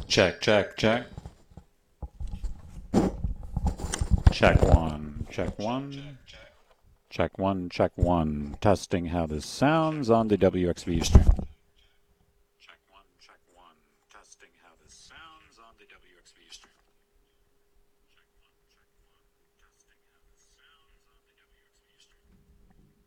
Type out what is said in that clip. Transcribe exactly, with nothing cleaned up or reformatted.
Check, check, check. Check one, check one. Check one, check one. Testing how this sounds on the W X V stream.